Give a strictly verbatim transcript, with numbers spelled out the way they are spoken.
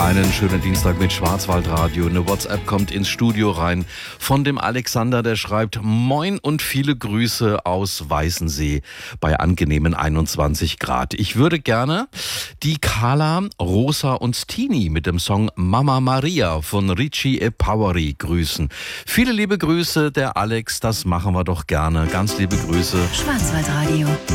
Einen schönen Dienstag mit Schwarzwaldradio. Eine WhatsApp kommt ins Studio rein von dem Alexander, der schreibt: Moin und viele Grüße aus Weißensee bei angenehmen einundzwanzig Grad. Ich würde gerne die Carla, Rosa und Tini mit dem Song Mama Maria von Richie E. Powery grüßen. Viele liebe Grüße, der Alex, das machen wir doch gerne. Ganz liebe Grüße. Schwarzwaldradio,